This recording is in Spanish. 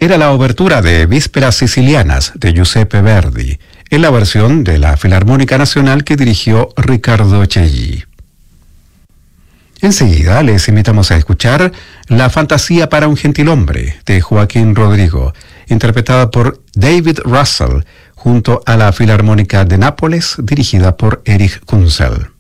Era la obertura de Vísperas Sicilianas de Giuseppe Verdi, en la versión de la Filarmónica Nacional que dirigió Riccardo Chailly. Enseguida les invitamos a escuchar La Fantasía para un Gentilhombre de Joaquín Rodrigo, interpretada por David Russell, junto a la Filarmónica de Nápoles, dirigida por Erich Kunzel.